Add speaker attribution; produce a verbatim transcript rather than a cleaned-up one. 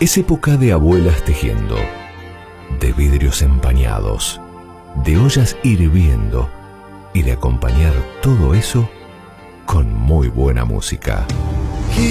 Speaker 1: Es época de abuelas tejiendo, de vidrios empañados, de ollas hirviendo y de acompañar todo eso con muy buena música.